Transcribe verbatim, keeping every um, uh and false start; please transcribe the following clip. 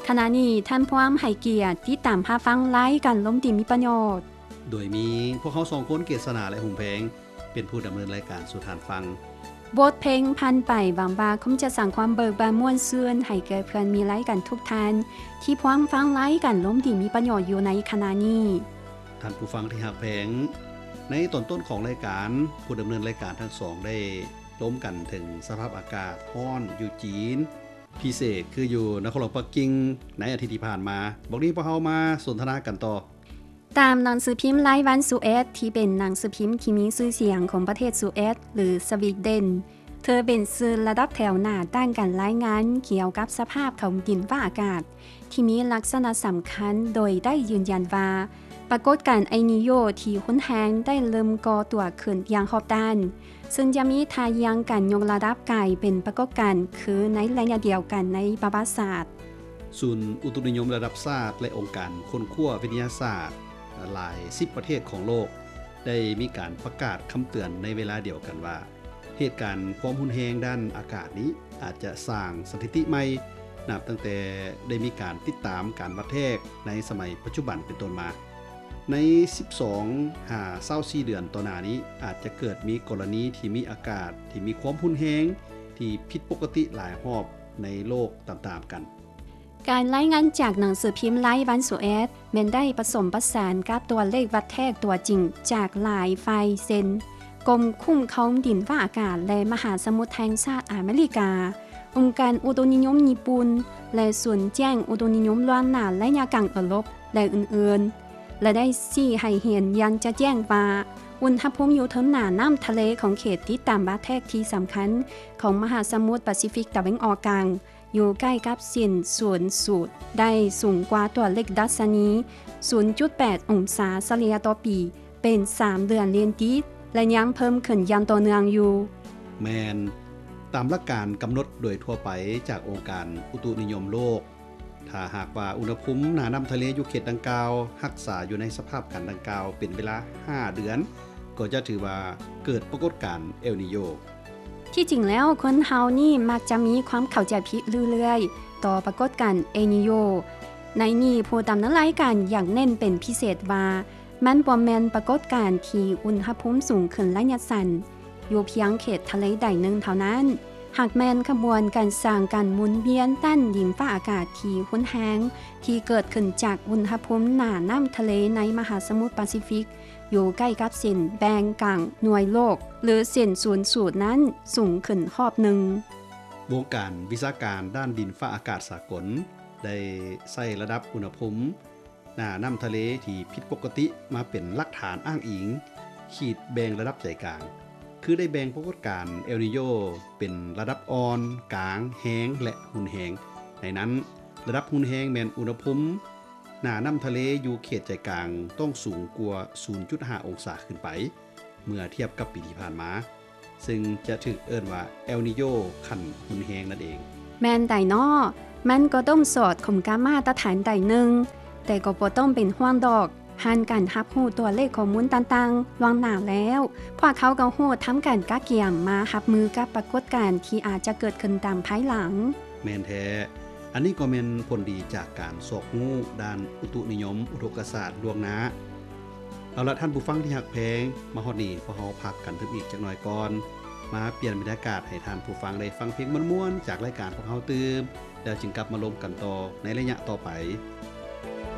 ขณะนี้ท่านพร้อมให้เกียรติติดตามรับฟังรายการล้มติมีประโยชน์โดยมีพวกเขาสองคนเกษณาและหุงเพลงเป็นผู้ดำเนินรายการสู่ทานฟังบทเพลงพันไปบางบาคงจะสั่งความเบิกบานม่วนซื่นให้แก่เพื่อนมีรายการทุกท่านที่พร้อมฟังรายการล้มติมีประโยชน์อยู่ในขณะนี้ท่านผู้ฟังที่หักแพงในตอนต้นของรายการผู้ดำเนินรายการทั้งสองได้ล้มกันถึงสภาพอากาศร้อนอยู่จีนพิเศษคืออยู่นครหลวงปักกิ่งในอาทิตย์ที่ผ่านมาบอกนี้พวกเรามาสนทนากันต่อตามหนังสือพิมพ์รายวันซูเอตที่เป็นหนังสือพิมพ์ที่มีชื่อเสียงของประเทศซูเอตหรือสวีเดนเธอเป็นสื่อระดับแถวหน้าด้านการรายงานเกี่ยวกับสภาพของดินฟ้าอากาศที่มีลักษณะสำคัญโดยได้ยืนยันว่าปรากฏการณ์เอลนีโญที่รุนแรงได้เริ่มก่อตัวขึ้นอย่างรอบด้านซึ่งจะมีทางยังการยกระดับกลายเป็นปรากฏการณ์คือในระยะเดียวกันในประวัติศาสตร์ศูนย์อุตุนิยมระดับชาติและองค์การค้นคว้าวิทยาศาสตร์หลายสิบประเทศของโลกได้มีการประกาศคำเตือนในเวลาเดียวกันว่าเหตุการณ์ความรุนแรงด้านอากาศนี้อาจจะสร้างสถิติใหม่นับตั้งแต่ได้มีการติดตามการวัดแทกในสมัยปัจจุบันเป็นต้นมาในสิบสองหาเศร้าสี่เดือนต่อหน้านี้อาจจะเกิดมีกรณีที่มีอากาศที่มีความรุนแรงที่ผิดปกติหลายรอบในโลกตามๆกันการรายงานจากหนังสือพิมพ์รายวันซูเอตแม้นได้ผสมประสานกับตัวเลขวัดแทกตัวจริงจากหลายไฟเซนกรมคุ้มครองดินฟ้าอากาศและมหาสมุทรแห่งชาติอเมริกาองค์การอุตุนิยมญี่ปุ่นและศูนย์แจ้งอุตุนิยมล่วงหน้าระยะกลางยุโรปและอื่นๆและได้ชี้ให้เห็นยันจะแจ้งว่าอุณหภูมิอยู่ถึงหน้าน้ำทะเลของเขตติดตามวัดแทกที่สำคัญของมหาสมุทรแปซิฟิกตะวันออกกลางอยู่ใกล้กับเส้นศูนย์สูตรได้สูงกว่าตัวเลขดัชนี ศูนย์จุดแปด องศาเฉลี่ยต่อปีเป็นสามเดือนเลียนติดและยังเพิ่มขึ้นอย่างต่อเนื่องอยู่แมนตามหลักการกำหนดโดยทั่วไปจากองค์การอุตุนิยมโลกถ้าหากว่าอุณหภูมิหน้าน้ำทะเลอยู่เขตดังกล่าวรักษาอยู่ในสภาพกันดังกล่าวเป็นเวลาห้าเดือนก็จะถือว่าเกิดปรากฏการณ์เอลนีโญที่จริงแล้วคนเฮานี่มักจะมีความเข้าใจผิดเรื่อยๆต่อปรากฏการณ์เอลนีโญในนี้ผู้ดำเนินรายการอย่างเน้นเป็นพิเศษว่ามันบ่แม่นปรากฏการณ์ที่อุณหภูมิสูงขึ้นระยะสั้นอยู่เพียงเขตทะเลใดหนึ่งเท่านั้นหากแม่นขบวนการสร้างการหมุนเวียนต้านดินฟ้าอากาศที่รุนแรงที่เกิดขึ้นจากอุณหภูมิหน้าน้ำทะเลในมหาสมุทรแปซิฟิกอยู่ใกล้กับเส้นแบ่งกลางหน่วยโลกหรือเส้นศูนย์สูตรนั้นสูงขึ้นรอบหนึ่งวงการวิชาการด้านดินฟ้าอากาศสากลได้ใส่ระดับอุณหภูมิหน้าน้ำทะเลที่ผิดปกติมาเป็นหลักฐานอ้างอิงขีดแบ่งระดับใจกลางคือได้แบ่งปรากฏการณ์เอลนีโญเป็นระดับอ่อนกลางแห้งและรุนแรงในนั้นระดับรุนแรงแม่นอุณหภูมิหน้าน้ำทะเลอยู่เขตใจกลางต้องสูงกว่า ศูนย์จุดห้า องศาขึ้นไปเมื่อเทียบกับปีที่ผ่านมาซึ่งจะถูกเอิ้นว่าเอลนีโญขั้นรุนแรงนั่นเองแม่นไดน้อมันก็ต้องสอดคมกับมาตรฐานใดหนึ่งแต่ก็บ่ต้องเป็นห่วงดอกหันการรับรู้ตัวเลขข้อมูลต่างๆล่วงหน้าแล้วพวกเขาก็โหดทำการกะเกียมมารับมือกับปรากฏการณ์ที่อาจจะเกิดขึ้นตามภายหลังแม่นแท้อันนี้ก็เป็นผลดีจากการสอบรู้ด้านอุตุนิยมอุทกศาสตร์ล่วงหน้าเอาละท่านผู้ฟังที่ฮักแพงมาฮอดนี้พวกเราพักกันถึงอีกจักหน่อยก่อนมาเปลี่ยนบรรยากาศให้ท่านผู้ฟังได้ฟังเพลงม่วนๆจากรายการพวกเราตื่มแล้วจึงกลับมาลงกันต่อในระยะต่อไป